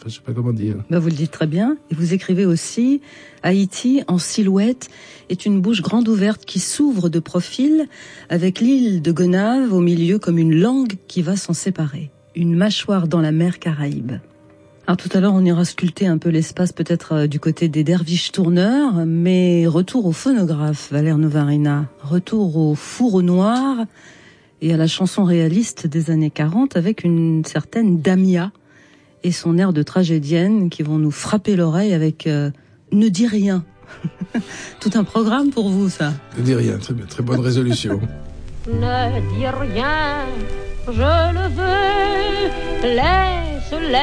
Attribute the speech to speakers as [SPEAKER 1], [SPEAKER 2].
[SPEAKER 1] Enfin, je sais pas comment dire.
[SPEAKER 2] Vous le dites très bien. Et vous écrivez aussi, Haïti, en silhouette, est une bouche grande ouverte qui s'ouvre de profil, avec l'île de Gonave au milieu comme une langue qui va s'en séparer. Une mâchoire dans la mer Caraïbe. Alors tout à l'heure, on ira sculpter un peu l'espace, peut-être du côté des derviches tourneurs, mais retour au phonographe, Valère Novarina. Retour au four au noir et à la chanson réaliste des années 40 avec une certaine Damia et son air de tragédienne qui vont nous frapper l'oreille avec Ne dis rien. Tout un programme pour vous, ça.
[SPEAKER 1] Ne dis rien, très bonne résolution.
[SPEAKER 3] Ne dis rien, je le veux, laisse